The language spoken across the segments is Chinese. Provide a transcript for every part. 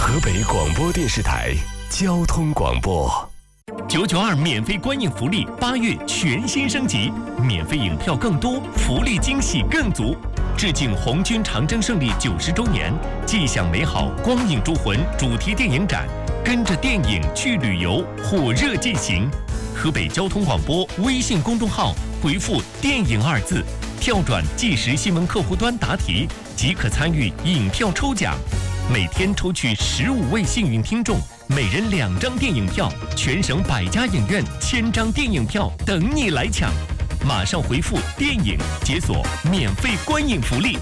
河北广播电视台交通广播。 992免费观影福利8月全新升级，免费影票更多，福利惊喜更足。致敬红军长征胜利90周年，既享美好光影铸魂主题电影展，跟着电影去旅游，火热进行。河北交通广播微信公众号回复“电影”2字，跳转即时新闻客户端答题，即可参与影票抽奖。每天抽取15位幸运听众，每人2张电影票，全省100家影院1000张电影票等你来抢。马上回复“电影”解锁免费观影福利。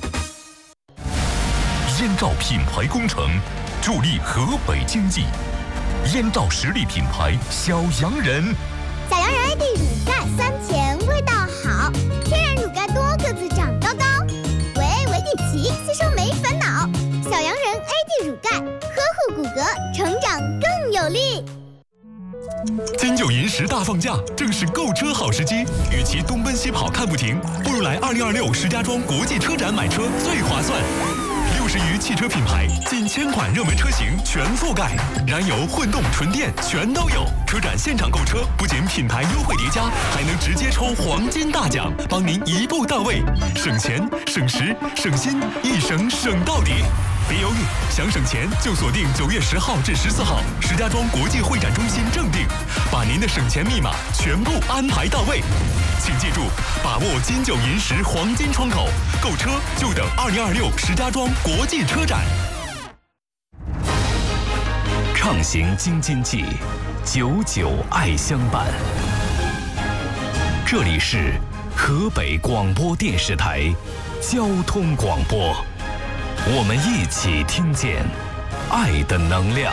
燕赵品牌工程助力河北经济，燕赵实力品牌小洋人。 小洋人 AD 乳钙酸甜味道好，天然乳钙多个子长高高，维底奇吸收没烦恼。小洋人 AD 乳钙呵护骨骼，成长更有力。 金九银十大放价，正是购车好时机。与其东奔西跑看不停，不如来2026石家庄国际车展买车最划算。60余汽车品牌，近1000款热门车型全覆盖，燃油、混动、纯电全都有。车展现场购车，不仅品牌优惠叠加，还能直接抽黄金大奖，帮您一步到位，省钱、省时、省心，一省省到底。别犹豫，想省钱就锁定9月10号至14号石家庄国际会展中心正定，把您的省钱密码全部安排到位。请记住，把握金九银十黄金窗口，购车就等2026石家庄国际车展。 畅行京津冀，99爱相伴。这里是河北广播电视台交通广播，我们一起听见爱的能量。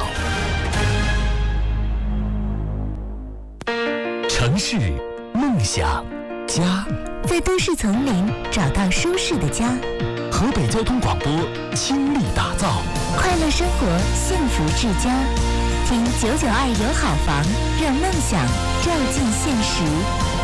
城市梦想家， 在都市丛林找到舒适的家。 河北交通广播倾力打造快乐生活，幸福至家。听992有好房，让梦想照进现实。